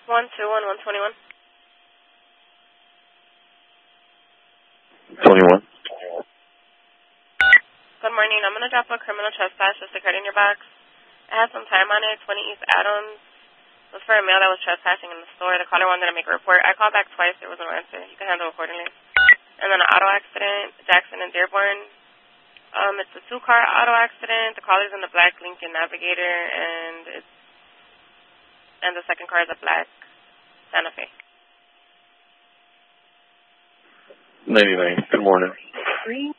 121-121. 21. Good morning. I'm going to drop a criminal trespass just occurred in your box. It has some time on it, 20 East Adams. It was for a male that was trespassing in the store. The caller wanted to make a report. I called back twice. There was no answer. You can handle accordingly. And then an auto accident, Jackson and Dearborn. It's a two-car auto accident. The caller's in the black Lincoln Navigator, and the second car is a black Santa Fe. 99. Good morning.